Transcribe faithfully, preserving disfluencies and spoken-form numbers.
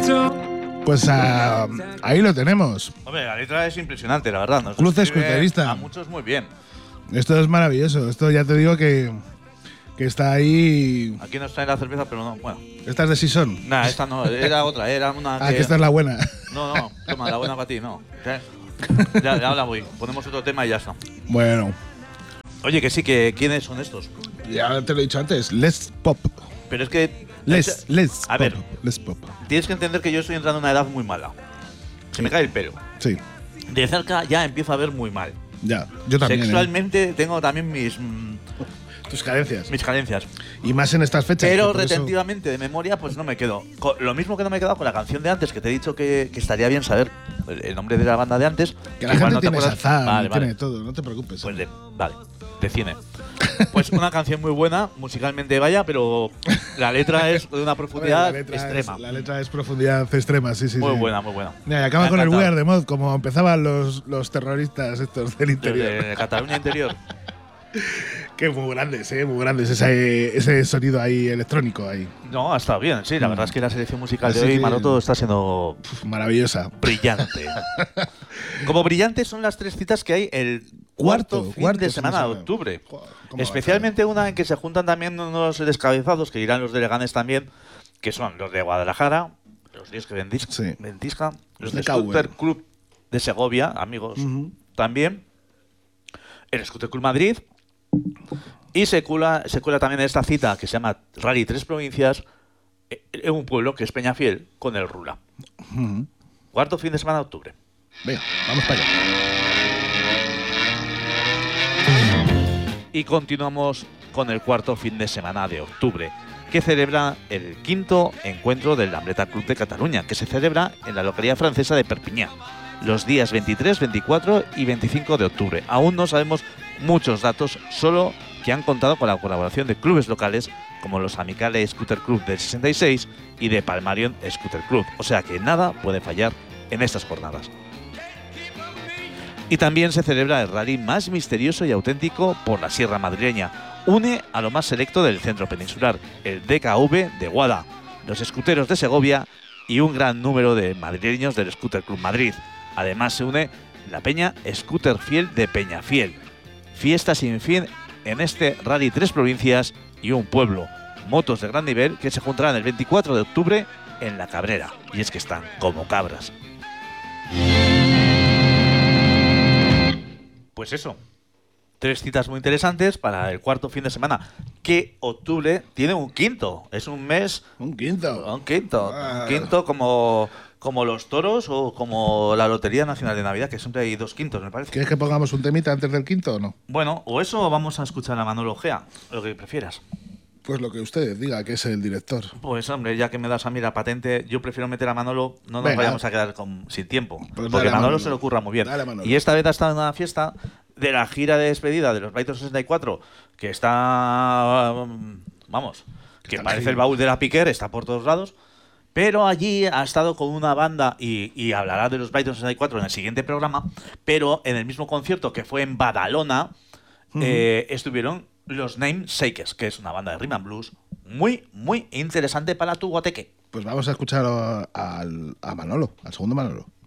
Pues uh, ahí lo tenemos. Hombre, la letra es impresionante, la verdad. Nos Cruz describe esculturista. A muchos muy bien. Esto es maravilloso. Esto ya te digo que, que está ahí. Aquí nos traen la cerveza, pero no, bueno. ¿Esta es de Sison? Nah, esta no, era otra, era una Ah, que… que esta es la buena. No, no, toma, la buena para ti, no. ¿Qué? Ya, ya la voy. Ponemos otro tema y ya está. Bueno, Oye, que sí, que ¿quiénes son estos? ya te lo he dicho antes. Let's Pop. Pero es que… Let's, let's A pop. ver. Let's Pop. Tienes que entender que yo estoy entrando en una edad muy mala. Se me cae el pelo. Sí, De cerca ya empiezo a ver muy mal. ya. Yo también. ¿eh? Sexualmente tengo también mis, mm, Tus carencias. mis carencias. Y más en estas fechas. Pero que por eso- retentivamente, de memoria, pues no me quedo. Co- Lo mismo que no me he quedado con la canción de antes, que te he dicho que, que estaría bien saber el, el nombre de la banda de antes. Que la igual gente no te tiene acuerdas. Shazam, Vale, tiene vale. todo, no te preocupes. Pues de, vale, de cine. Pues una canción muy buena, musicalmente vaya, pero la letra es de una A ver, profundidad la letra extrema. Es, la letra es profundidad extrema, sí, sí. Muy sí. buena, muy buena. Mira, y acaba Me ha con el We encantado. Are the Mod, como empezaban los, los terroristas estos del interior. Desde Cataluña Interior. Que muy grandes, eh, muy grandes. Ese, ese sonido ahí electrónico ahí. No, ha estado bien, sí. La verdad es que la selección musical de Así hoy, que- Maroto, está siendo Uf, maravillosa. brillante. Como brillantes son las tres citas que hay el cuarto, Cuarto, fin cuarto de fin de semana de semana. octubre. Joder, cómo Especialmente una en que se juntan también unos descabezados, que irán los de Leganés también, que son los de Guadalajara, los diez que vendis- Sí. ventisca, los de de Cowell. Scooter Club de Segovia, amigos, Ujú. también, el Scooter Club Madrid, y se cuela, se cuela también esta cita que se llama Rally Tres Provincias, eh, en un pueblo que es Peñafiel, con el Rula. Ujú. Cuarto fin de semana de octubre. Venga, vamos para allá. Y continuamos con el cuarto fin de semana de octubre, que celebra el quinto encuentro del Lambreta Club de Cataluña, que se celebra en la localidad francesa de Perpiñán, los días veintitrés, veinticuatro y veinticinco de octubre. Aún no sabemos muchos datos, solo que han contado con la colaboración de clubes locales como los Amicale Scooter Club del sesenta y seis y de Palmarion Scooter Club, o sea que nada puede fallar en estas jornadas. Y también se celebra el rally más misterioso y auténtico por la Sierra Madrileña. Une a lo más selecto del centro peninsular, el D K V de Guada, los escuteros de Segovia y un gran número de madrileños del Scooter Club Madrid. Además se une la Peña Scooter Fiel de Peñafiel. Fiesta sin fin en este rally Tres Provincias y un pueblo. Motos de gran nivel que se juntarán el veinticuatro de octubre en La Cabrera. Y es que están como cabras. Pues eso, tres citas muy interesantes para el cuarto fin de semana. Que octubre tiene un quinto, es un mes, Un quinto. un quinto, Ah. un quinto como, como los toros o como la Lotería Nacional de Navidad, que siempre hay dos quintos, me parece. ¿Quieres que pongamos un temita antes del quinto o no? Bueno, o eso o vamos a escuchar a Manolo Gea, lo que prefieras. Pues lo que usted diga, que es el director. Pues hombre, ya que me das a mí la patente, yo prefiero meter a Manolo, no nos Venga. vayamos a quedar con- sin tiempo. Pues porque dale a Manolo, Manolo. se le ocurra muy bien. Dale a Manolo. Y esta vez ha estado en una fiesta de la gira de despedida de los Bytos sesenta y cuatro, que está, um, vamos, que está parece ahí. el baúl de la Piquer, está por todos lados. Pero allí ha estado con una banda y, y hablará de los Bytos sesenta y cuatro en el siguiente programa. Pero en el mismo concierto que fue en Badalona, eh, estuvieron los Namesakers, que es una banda de rhythm and blues muy, muy interesante para tu guateque. Pues vamos a escuchar a, al- a Manolo, al segundo Manolo.